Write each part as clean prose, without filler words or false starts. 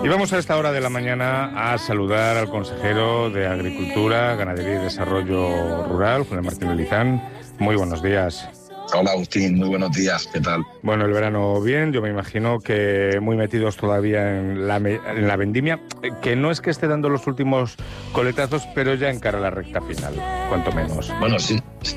Y vamos a esta hora de la mañana a saludar al consejero de Agricultura, Ganadería y Desarrollo Rural, Julián Martínez Lizán. Muy buenos días. Hola Agustín, muy buenos días, ¿qué tal? Bueno, el verano bien, yo me imagino que muy metidos todavía en la vendimia, que no es que esté dando los últimos coletazos, pero ya encara la recta final, cuanto menos. Bueno, sí,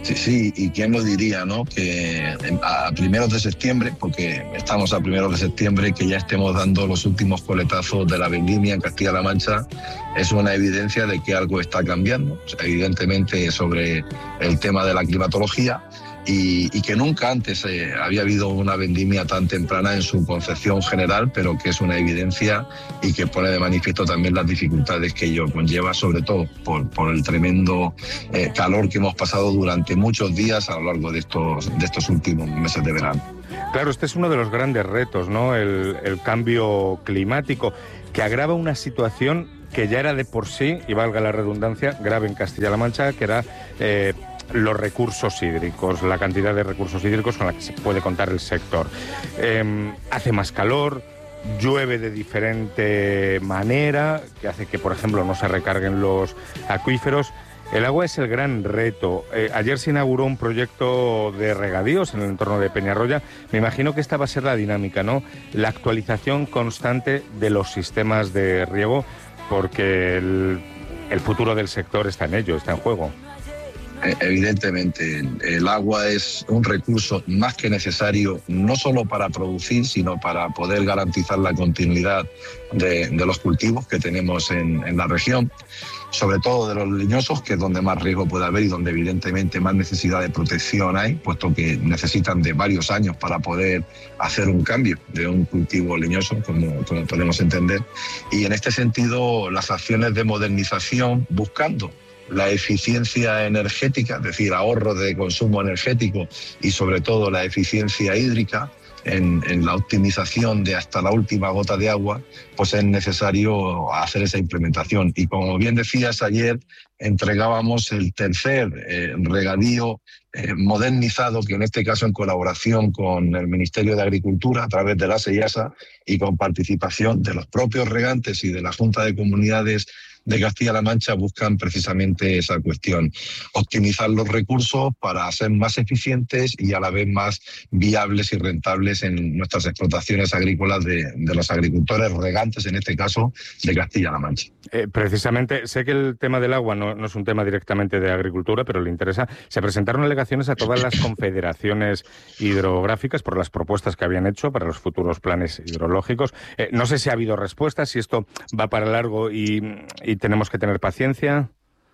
y quién lo diría, ¿no? Que a primeros de septiembre, porque estamos a primeros de septiembre, que ya estemos dando los últimos coletazos de la vendimia en Castilla-La Mancha, es una evidencia de que algo está cambiando, o sea, evidentemente sobre el tema de la climatología, y que nunca antes había habido una vendimia tan temprana en su concepción general, pero que es una evidencia y que pone de manifiesto también las dificultades que ello conlleva, sobre todo por el tremendo calor que hemos pasado durante muchos días a lo largo de estos últimos meses de verano. Claro, este es uno de los grandes retos, ¿no? El cambio climático, que agrava una situación que ya era de por sí, y valga la redundancia, grave en Castilla-La Mancha, que era los recursos hídricos, la cantidad de recursos hídricos con la que se puede contar el sector. Hace más calor, llueve de diferente manera, que hace que, por ejemplo, no se recarguen los acuíferos. El agua es el gran reto. Ayer se inauguró un proyecto de regadíos en el entorno de Peñarroya. Me imagino que esta va a ser la dinámica, ¿no? La actualización constante de los sistemas de riego, porque el futuro del sector está en ello, está en juego. Evidentemente, el agua es un recurso más que necesario, no solo para producir, sino para poder garantizar la continuidad de los cultivos que tenemos en la región, sobre todo de los leñosos, que es donde más riesgo puede haber y donde evidentemente más necesidad de protección hay, puesto que necesitan de varios años para poder hacer un cambio de un cultivo leñoso, como podemos entender. Y en este sentido, las acciones de modernización buscando la eficiencia energética, es decir, ahorro de consumo energético y sobre todo la eficiencia hídrica en la optimización de hasta la última gota de agua, pues es necesario hacer esa implementación. Y como bien decías, ayer entregábamos el tercer regadío modernizado, que en este caso en colaboración con el Ministerio de Agricultura a través de la SEIASA y con participación de los propios regantes y de la Junta de Comunidades de Castilla-La Mancha, buscan precisamente esa cuestión, optimizar los recursos para ser más eficientes y a la vez más viables y rentables en nuestras explotaciones agrícolas de los agricultores regantes, en este caso, de Castilla-La Mancha. Precisamente, sé que el tema del agua no es un tema directamente de agricultura, pero le interesa. Se presentaron alegaciones a todas las confederaciones hidrográficas por las propuestas que habían hecho para los futuros planes hidrológicos. No sé si ha habido respuestas, si esto va para largo y tenemos que tener paciencia.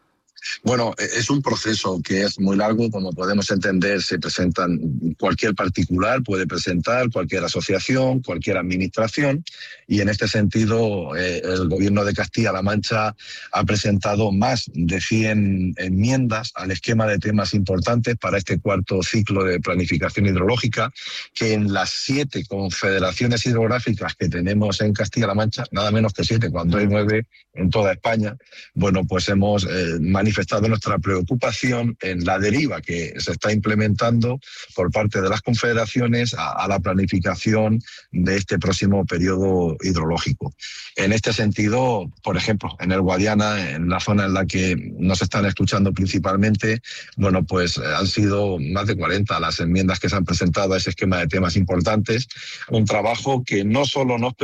Bueno, es un proceso que es muy largo, como podemos entender. Se presentan, cualquier particular puede presentar, cualquier asociación, cualquier administración, y en este sentido el Gobierno de Castilla-La Mancha ha presentado más de 100 enmiendas al esquema de temas importantes para este cuarto ciclo de planificación hidrológica, que en las 7 confederaciones hidrográficas que tenemos en Castilla-La Mancha, nada menos que 7, cuando hay 9 en toda España, bueno, pues hemos manifestado nuestra preocupación en la deriva que se está implementando por parte de las confederaciones a la planificación de este próximo periodo hidrológico. En este sentido, por ejemplo, en el Guadiana, en la zona en la que nos están escuchando principalmente, bueno, pues han sido más de 40 las enmiendas que se han presentado a ese esquema de temas importantes, un trabajo que no solo nos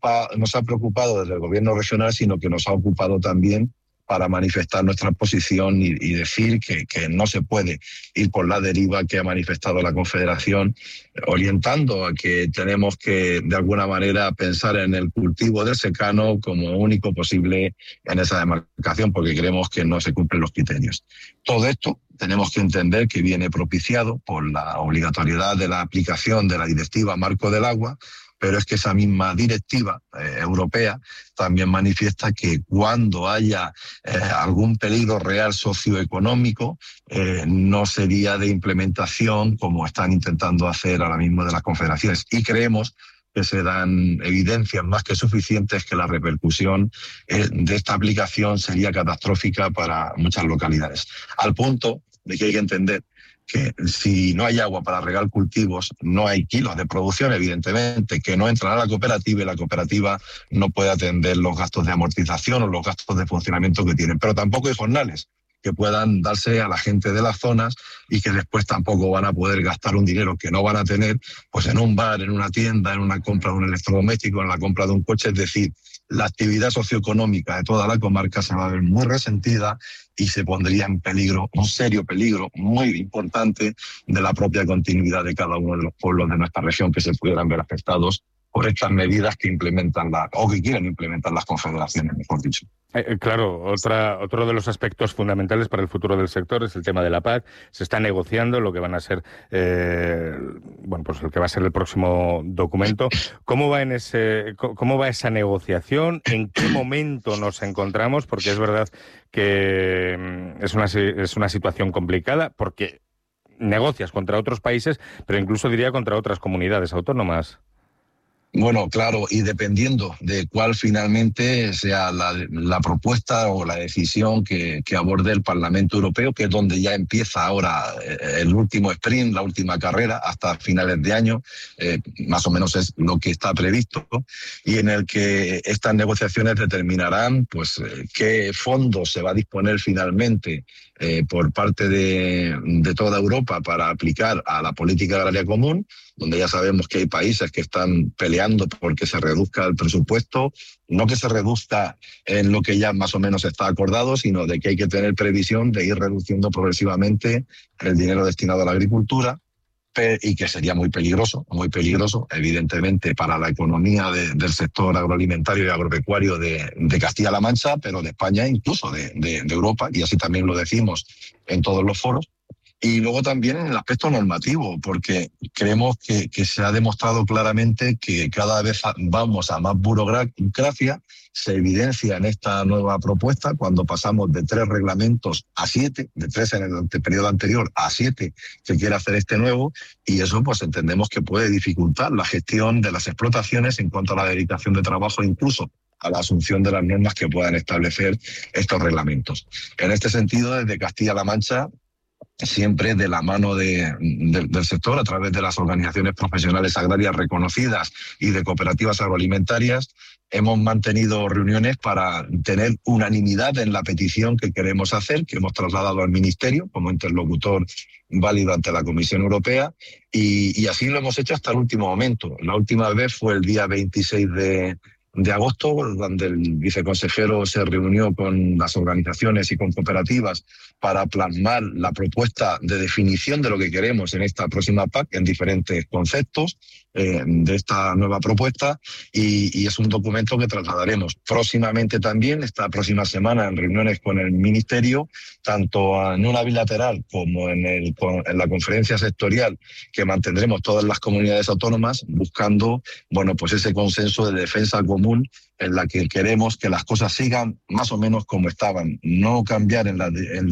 ha preocupado desde el Gobierno regional, sino que nos ha ocupado también para manifestar nuestra posición y decir que no se puede ir por la deriva que ha manifestado la Confederación, orientando a que tenemos que, de alguna manera, pensar en el cultivo del secano como único posible en esa demarcación, porque creemos que no se cumplen los criterios. Todo esto tenemos que entender que viene propiciado por la obligatoriedad de la aplicación de la Directiva Marco del Agua, pero es que esa misma directiva europea también manifiesta que cuando haya algún peligro real socioeconómico, no sería de implementación como están intentando hacer ahora mismo de las confederaciones. Y creemos que se dan evidencias más que suficientes que la repercusión de esta aplicación sería catastrófica para muchas localidades. Al punto de que hay que entender que si no hay agua para regar cultivos, no hay kilos de producción, evidentemente, que no entran a la cooperativa y la cooperativa no puede atender los gastos de amortización o los gastos de funcionamiento que tienen. Pero tampoco hay jornales que puedan darse a la gente de las zonas y que después tampoco van a poder gastar un dinero que no van a tener pues en un bar, en una tienda, en una compra de un electrodoméstico, en la compra de un coche. Es decir, la actividad socioeconómica de toda la comarca se va a ver muy resentida y se pondría en peligro, un serio peligro muy importante de la propia continuidad de cada uno de los pueblos de nuestra región que se pudieran ver afectados por estas medidas que implementan o que quieren implementar las confederaciones, mejor dicho. Claro, otro de los aspectos fundamentales para el futuro del sector es el tema de la PAC. Se está negociando lo que van a ser, pues el que va a ser el próximo documento. ¿Cómo va esa negociación? ¿En qué momento nos encontramos? Porque es verdad que es una situación complicada, porque negocias contra otros países, pero incluso diría contra otras comunidades autónomas. Bueno, claro, y dependiendo de cuál finalmente sea la propuesta o la decisión que aborde el Parlamento Europeo, que es donde ya empieza ahora el último sprint, la última carrera, hasta finales de año, más o menos es lo que está previsto, y en el que estas negociaciones determinarán pues qué fondos se va a disponer finalmente por parte de toda Europa para aplicar a la política agraria común, donde ya sabemos que hay países que están peleando porque se reduzca el presupuesto, no que se reduzca en lo que ya más o menos está acordado, sino de que hay que tener previsión de ir reduciendo progresivamente el dinero destinado a la agricultura, y que sería muy peligroso, evidentemente, para la economía del sector agroalimentario y agropecuario de Castilla-La Mancha, pero de España, incluso de Europa, y así también lo decimos en todos los foros. Y luego también en el aspecto normativo, porque creemos que se ha demostrado claramente que cada vez vamos a más burocracia. Se evidencia en esta nueva propuesta cuando pasamos de 3 reglamentos a 7, de 3 en el periodo anterior a 7 se quiere hacer este nuevo, y eso pues entendemos que puede dificultar la gestión de las explotaciones en cuanto a la dedicación de trabajo, incluso a la asunción de las normas que puedan establecer estos reglamentos. En este sentido, desde Castilla-La Mancha, siempre de la mano del sector, a través de las organizaciones profesionales agrarias reconocidas y de cooperativas agroalimentarias, hemos mantenido reuniones para tener unanimidad en la petición que queremos hacer, que hemos trasladado al Ministerio como interlocutor válido ante la Comisión Europea, y así lo hemos hecho hasta el último momento. La última vez fue el día 26 de agosto, donde el viceconsejero se reunió con las organizaciones y con cooperativas para plasmar la propuesta de definición de lo que queremos en esta próxima PAC en diferentes conceptos de esta nueva propuesta, y es un documento que trasladaremos próximamente también, esta próxima semana, en reuniones con el Ministerio, tanto en una bilateral como en la conferencia sectorial que mantendremos todas las comunidades autónomas, buscando pues ese consenso de defensa común en la que queremos que las cosas sigan más o menos como estaban, no cambiar en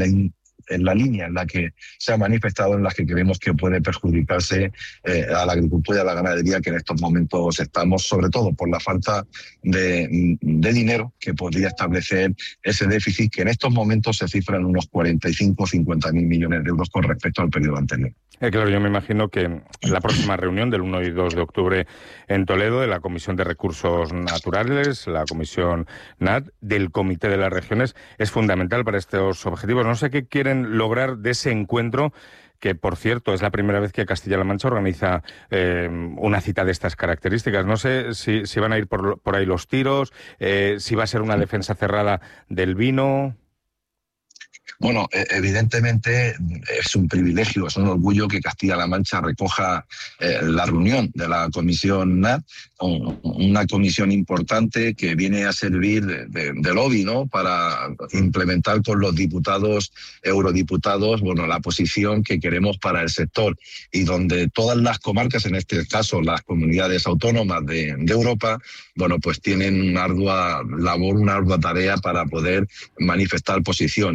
la línea en la que se ha manifestado, en la que creemos que puede perjudicarse a la agricultura y a la ganadería, que en estos momentos estamos, sobre todo por la falta de dinero que podría establecer ese déficit, que en estos momentos se cifra en unos 45 o 50 mil millones de euros con respecto al periodo anterior. Claro, yo me imagino que en la próxima reunión del 1 y 2 de octubre en Toledo, de la Comisión de Recursos Naturales, la Comisión NAT, del Comité de las Regiones, es fundamental para estos objetivos. No sé qué quieren lograr de ese encuentro, que, por cierto, es la primera vez que Castilla-La Mancha organiza una cita de estas características. No sé si van a ir por ahí los tiros, si va a ser una defensa cerrada del vino. Bueno, evidentemente es un privilegio, es un orgullo que Castilla-La Mancha recoja la reunión de la Comisión NAT, una comisión importante que viene a servir de lobby, ¿no?, para implementar con los diputados, eurodiputados, la posición que queremos para el sector, y donde todas las comarcas, en este caso las comunidades autónomas de Europa, pues tienen una ardua labor, una ardua tarea para poder manifestar posición, y que sobre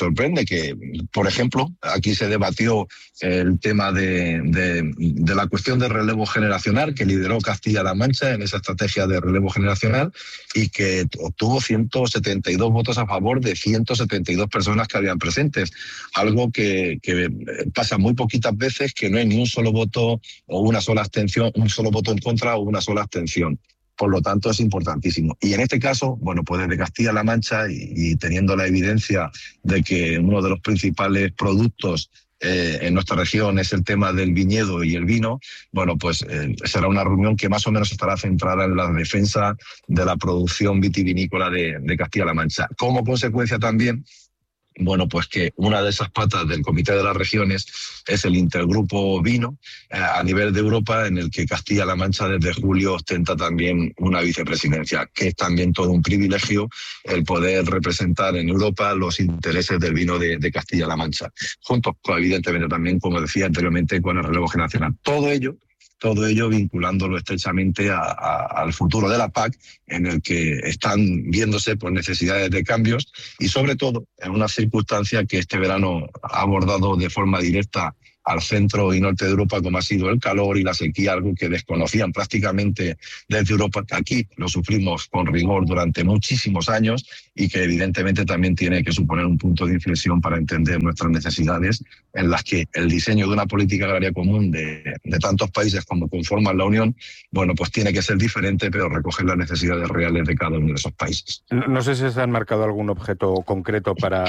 sorprende que, por ejemplo, aquí se debatió el tema de la cuestión de relevo generacional que lideró Castilla-La Mancha en esa estrategia de relevo generacional y que obtuvo 172 votos a favor de 172 personas que habían presentes. Algo que pasa muy poquitas veces, que no hay ni un solo voto o una sola abstención, un solo voto en contra o una sola abstención. Por lo tanto, es importantísimo. Y en este caso, bueno, pues desde Castilla-La Mancha y teniendo la evidencia de que uno de los principales productos en nuestra región es el tema del viñedo y el vino, bueno, pues será una reunión que más o menos estará centrada en la defensa de la producción vitivinícola de Castilla-La Mancha. Como consecuencia también, bueno, pues que una de esas patas del Comité de las Regiones es el Intergrupo Vino a nivel de Europa, en el que Castilla-La Mancha desde julio ostenta también una vicepresidencia, que es también todo un privilegio el poder representar en Europa los intereses del vino de Castilla-La Mancha, junto con, evidentemente también, como decía anteriormente, con el relevo generacional. Todo ello vinculándolo estrechamente al futuro de la PAC, en el que están viéndose por necesidades de cambios y, sobre todo, en una circunstancia que este verano ha abordado de forma directa al centro y norte de Europa, como ha sido el calor y la sequía, algo que desconocían prácticamente desde Europa, que aquí lo sufrimos con rigor durante muchísimos años y que evidentemente también tiene que suponer un punto de inflexión para entender nuestras necesidades, en las que el diseño de una política agraria común de tantos países como conforman la Unión, bueno, pues tiene que ser diferente, pero recoger las necesidades reales de cada uno de esos países. No sé si se han marcado algún objetivo concreto para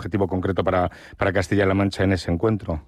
Castilla-La Mancha en ese encuentro.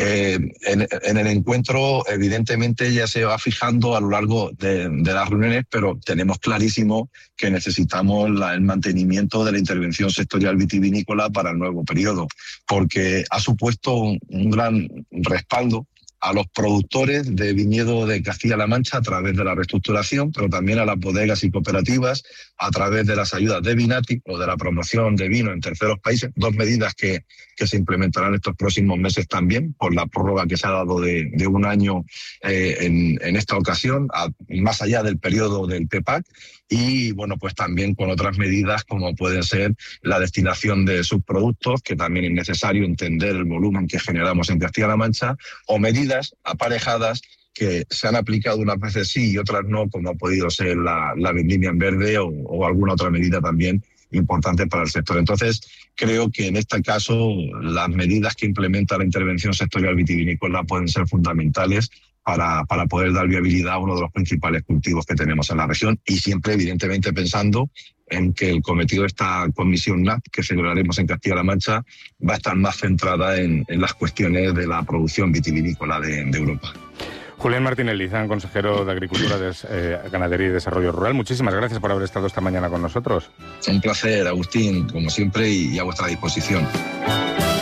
En el encuentro, evidentemente, ya se va fijando a lo largo de las reuniones, pero tenemos clarísimo que necesitamos el mantenimiento de la intervención sectorial vitivinícola para el nuevo periodo, porque ha supuesto un gran respaldo a los productores de viñedo de Castilla-La Mancha a través de la reestructuración, pero también a las bodegas y cooperativas a través de las ayudas de Vinati o de la promoción de vino en terceros países, dos medidas que se implementarán estos próximos meses también, por la prórroga que se ha dado de un año en esta ocasión, más allá del periodo del PEPAC, y bueno, pues también con otras medidas como pueden ser la destinación de subproductos, que también es necesario entender el volumen que generamos en Castilla-La Mancha, o medidas aparejadas que se han aplicado unas veces sí y otras no, como ha podido ser la vendimia en verde o alguna otra medida también importante para el sector. Entonces, creo que en este caso las medidas que implementa la intervención sectorial vitivinícola pueden ser fundamentales para poder dar viabilidad a uno de los principales cultivos que tenemos en la región, y siempre, evidentemente, pensando en que el cometido de esta comisión NAP que celebraremos en Castilla-La Mancha va a estar más centrada en las cuestiones de la producción vitivinícola de Europa. Julián Martínez Lizán, consejero de Agricultura, Ganadería y Desarrollo Rural, muchísimas gracias por haber estado esta mañana con nosotros. Un placer, Agustín, como siempre, y a vuestra disposición.